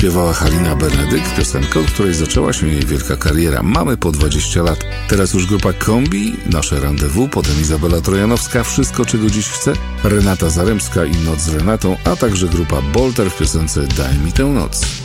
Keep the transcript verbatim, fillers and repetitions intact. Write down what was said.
śpiewała Halina Benedyk, piosenkę, od której zaczęła się jej wielka kariera. Mamy po dwadzieścia lat. Teraz już grupa Kombi, Nasze Rendezvous, potem Izabela Trojanowska, Wszystko, czego dziś chcę, Renata Zaremska i Noc z Renatą, a także grupa Bolter w piosence Daj mi tę noc.